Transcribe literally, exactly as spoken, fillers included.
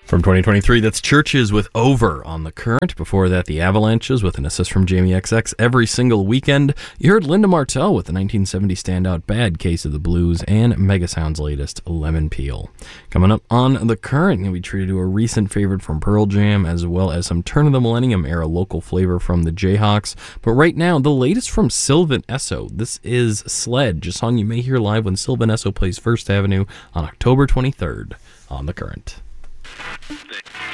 From twenty twenty-three, that's Churches with Over on the Current. Before that, the Avalanches with an assist from Jamie X X every single weekend. You heard Linda Martell with the nineteen seventy standout Bad Case of the Blues and Megasound's latest Lemon Peel. Coming up on the Current, we treated to a recent favorite from Pearl Jam as well as some turn of the millennium era local flavor from the Jayhawks. But right now, the latest from Sylvan Esso. This is Sledge, a song you may hear live when Sylvan Esso plays First Avenue on October twenty-third on the Current. Thank you.